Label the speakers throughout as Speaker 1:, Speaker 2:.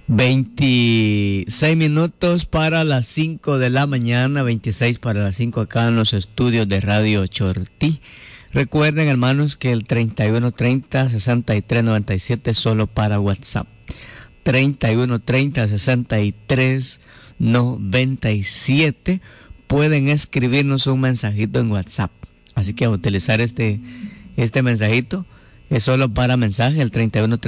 Speaker 1: 26 minutos para las 5 de la mañana, 26 para las 5 acá en los estudios de Radio Chortí. Recuerden, hermanos, que el 3130-6397 es solo para WhatsApp. 3130-6397. Pueden escribirnos un mensajito en WhatsApp. Así que a utilizar este mensajito es solo para mensaje, el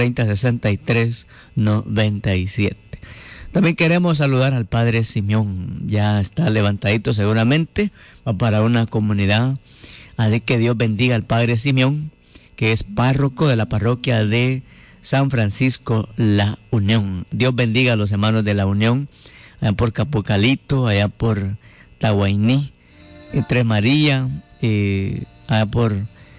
Speaker 1: 3130-6397. También queremos saludar al Padre Simeón. Ya está levantadito seguramente. Va para una comunidad. Así que Dios bendiga al Padre Simeón, que es párroco de la parroquia de San Francisco La Unión. Dios bendiga a los hermanos de La Unión, allá por Capucalito, allá por Tahuayní, Tres María, allá por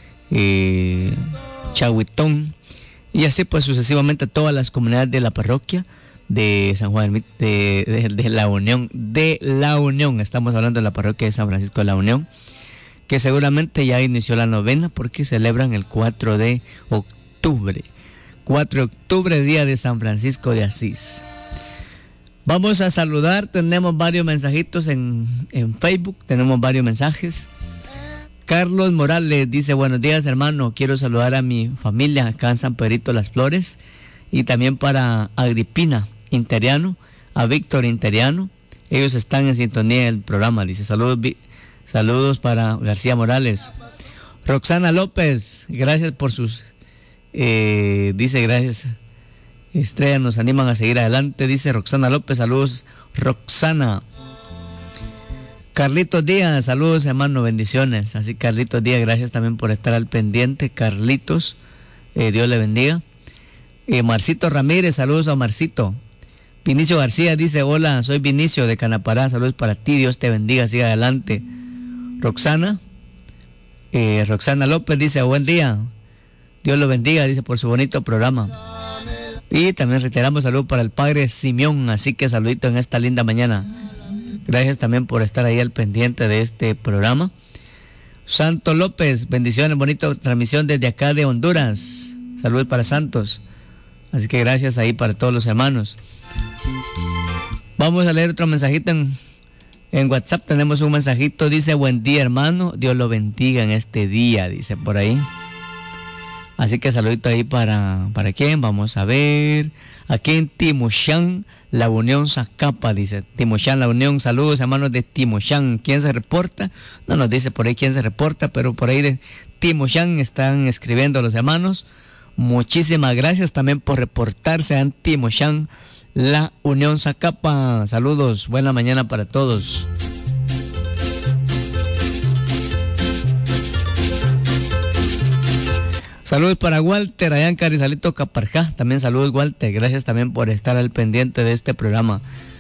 Speaker 1: Chahuitón, y así pues sucesivamente todas las comunidades de la parroquia de San Juan de La Unión. De La Unión, estamos hablando de la parroquia de San Francisco de La Unión, que seguramente ya inició la novena porque celebran el 4 de octubre. 4 de octubre, día de San Francisco de Asís. Vamos a saludar, tenemos varios mensajitos en Facebook, tenemos varios mensajes. Carlos Morales dice: buenos días, hermano, quiero saludar a mi familia acá en San Pedrito Las Flores, y también para Agripina Interiano, a Víctor Interiano, ellos están en sintonía del programa. Dice: saludos para García Morales. Roxana López, gracias por sus dice: gracias Estrella, nos animan a seguir adelante, dice Roxana López. Saludos, Roxana. Carlitos Díaz, saludos, hermano, bendiciones. Así, Carlitos Díaz, gracias también por estar al pendiente, Carlitos, Dios le bendiga. Marcito Ramírez, saludos a Marcito. Vinicio García dice: hola, soy Vinicio de Canapará, saludos para ti, Dios te bendiga, siga adelante. Roxana López dice: buen día, Dios lo bendiga, dice, por su bonito programa. Y también reiteramos saludos para el Padre Simeón, así que saludito en esta linda mañana. Gracias también por estar ahí al pendiente de este programa. Santo López, bendiciones, bonita transmisión desde acá de Honduras. Saludos para Santos. Así que gracias ahí para todos los hermanos. Vamos a leer otro mensajito en WhatsApp. Tenemos un mensajito, dice: buen día, hermano, Dios lo bendiga en este día, dice por ahí. Así que saludito ahí para quién, vamos a ver. Aquí en Timochán, La Unión, Zacapa, dice Timochán, La Unión. Saludos, hermanos de Timochán. ¿Quién se reporta? No nos dice por ahí quién se reporta, pero por ahí de Timochán están escribiendo los hermanos. Muchísimas gracias también por reportarse en Timochán, La Unión, Zacapa. Saludos, buena mañana para todos. Saludos para Walter, allá en Carizalito, Caparjá. También saludos, Walter. Gracias también por estar al pendiente de este programa.